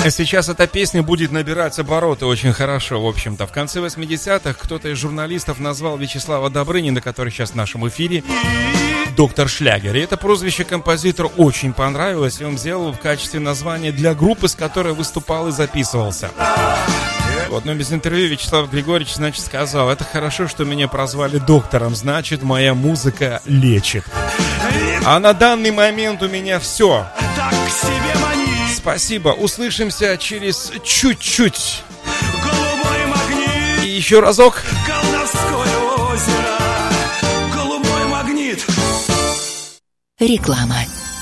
Сейчас эта песня будет набирать обороты очень хорошо, в общем-то. В конце 80-х кто-то из журналистов назвал Вячеслава Добрынина, который сейчас в нашем эфире, доктор Шлягер. И это прозвище композитору очень понравилось, и он взял в качестве названия для группы, с которой выступал и записывался. В одном из интервью Вячеслав Григорьевич, значит, сказал: это хорошо, что меня прозвали доктором, значит, моя музыка лечит. А на данный момент у меня все. Спасибо, услышимся через чуть-чуть. И еще разок. Реклама.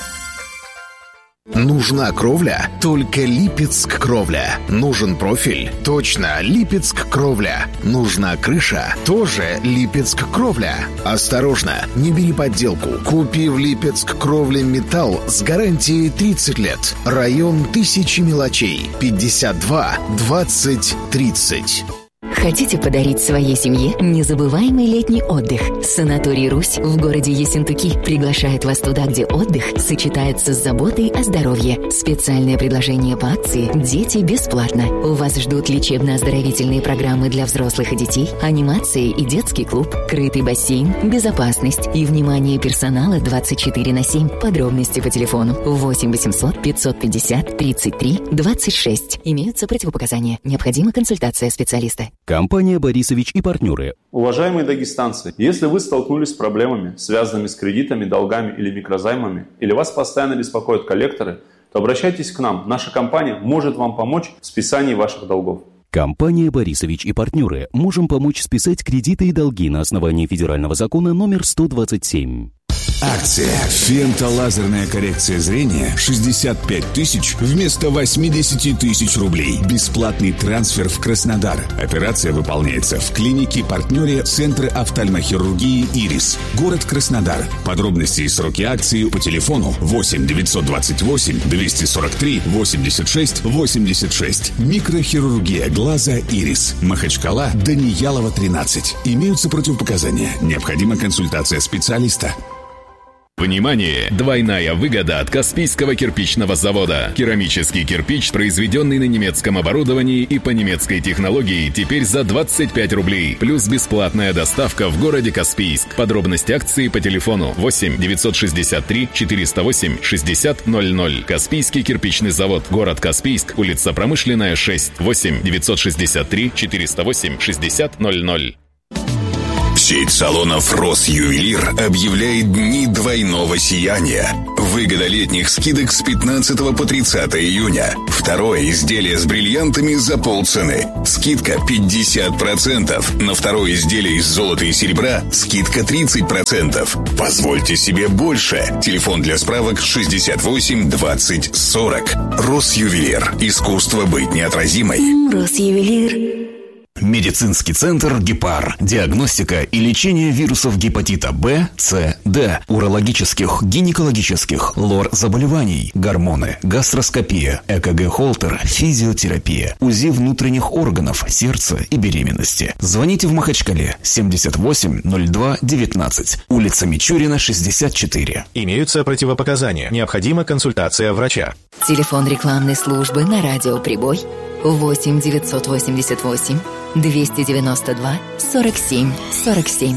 Нужна кровля? Только Липецк кровля. Нужен профиль? Точно, Липецк кровля. Нужна крыша? Тоже Липецк кровля. Осторожно, не бери подделку. Купи в Липецк кровля металл с гарантией 30 лет. Район Тысячи мелочей. 52 20 30. Хотите подарить своей семье незабываемый летний отдых? Санаторий «Русь» в городе Ессентуки приглашает вас туда, где отдых сочетается с заботой о здоровье. Специальное предложение по акции «Дети бесплатно». У вас ждут лечебно-оздоровительные программы для взрослых и детей, анимация и детский клуб, крытый бассейн, безопасность и внимание персонала 24/7. Подробности по телефону 8 800 550 33 26. Имеются противопоказания. Необходима консультация специалиста. Компания «Борисович и партнеры». Уважаемые дагестанцы, если вы столкнулись с проблемами, связанными с кредитами, долгами или микрозаймами, или вас постоянно беспокоят коллекторы, то обращайтесь к нам. Наша компания может вам помочь в списании ваших долгов. Компания «Борисович и партнеры». Можем помочь списать кредиты и долги на основании федерального закона номер 127. Акция «Фемтолазерная коррекция зрения» 65 тысяч вместо 80 тысяч рублей. Бесплатный трансфер в Краснодар. Операция выполняется в клинике-партнере Центра офтальмохирургии «Ирис». Город Краснодар. Подробности и сроки акции по телефону 8 928 243 86 86. Микрохирургия глаза «Ирис». Махачкала, Даниялова, 13. Имеются противопоказания. Необходима консультация специалиста. Внимание! Двойная выгода от Каспийского кирпичного завода. Керамический кирпич, произведенный на немецком оборудовании и по немецкой технологии, теперь за 25 рублей. Плюс бесплатная доставка в городе Каспийск. Подробности акции по телефону 8 963 408 60 00. Каспийский кирпичный завод. Город Каспийск. Улица Промышленная, 6. 8 963 408 60 00. Сеть салонов «Росювелир» объявляет дни двойного сияния. Выгода летних скидок с 15 по 30 июня. Второе изделие с бриллиантами за полцены. Скидка 50%. На второе изделие из золота и серебра скидка 30%. Позвольте себе больше. Телефон для справок 68 20 40. «Росювелир». Искусство быть неотразимой. Росювелир. Медицинский центр «Гепар». Диагностика и лечение вирусов гепатита Б, С, Д, урологических, гинекологических, лор-заболеваний, гормоны, гастроскопия, ЭКГ-холтер, физиотерапия, УЗИ внутренних органов, сердца и беременности. Звоните в Махачкале 78 02 19, улица Мичурина, 64. Имеются противопоказания. Необходима консультация врача. Телефон рекламной службы на радио «Прибой» 8 988 292 47 47.